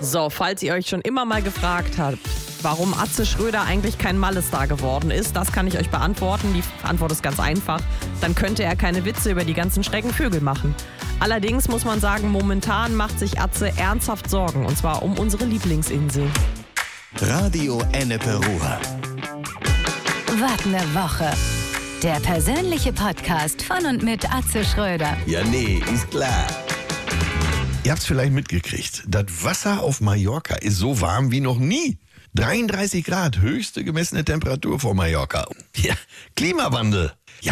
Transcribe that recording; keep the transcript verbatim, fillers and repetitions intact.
So, falls ihr euch schon immer mal gefragt habt, warum Atze Schröder eigentlich kein Malle-Star geworden ist, das kann ich euch beantworten. Die Antwort ist ganz einfach. Dann könnte er keine Witze über die ganzen schrecken Vögel machen. Allerdings muss man sagen, momentan macht sich Atze ernsthaft Sorgen. Und zwar um unsere Lieblingsinsel. Radio Ennepe Ruhr. Was ne Woche. Der persönliche Podcast von und mit Atze Schröder. Ja, nee, ist klar. Ihr habt es vielleicht mitgekriegt, das Wasser auf Mallorca ist so warm wie noch nie. dreiunddreißig Grad, höchste gemessene Temperatur vor Mallorca. Ja, Klimawandel.